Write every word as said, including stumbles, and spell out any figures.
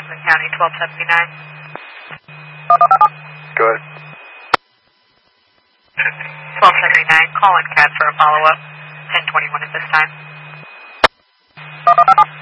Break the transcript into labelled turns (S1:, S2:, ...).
S1: Franklin County, twelve seventy-nine.
S2: Go ahead.
S1: twelve seventy-nine, call in C A D for a follow-up. ten twenty-one at this time.